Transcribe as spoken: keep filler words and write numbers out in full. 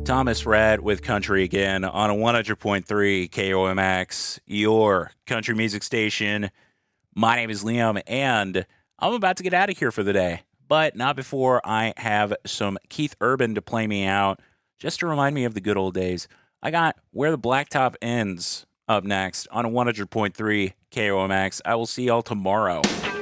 Thomas Rhett with Country again on a one hundred point three K O M X, your country music station. My name is Liam, and I'm about to get out of here for the day, but not before I have some Keith Urban to play me out, just to remind me of the good old days. I got Where the Blacktop Ends up next on a one hundred point three K O M X. I will see y'all tomorrow.